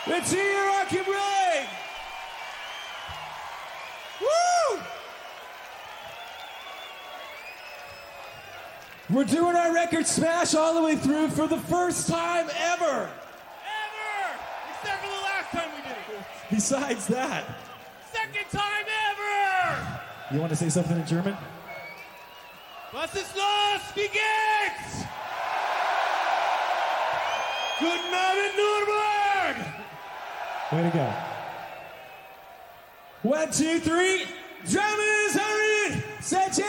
Let's hear you rock and rolling. Woo! We're doing our record smash all the way through for the first time ever. Ever! Except for the last time we did it. Besides that, Second time ever! you want to say something in German? Was ist los? Wie geht's? Guten Abend, Nürnberg! Way to go. 1, 2, 3. Drummers, hurry! Set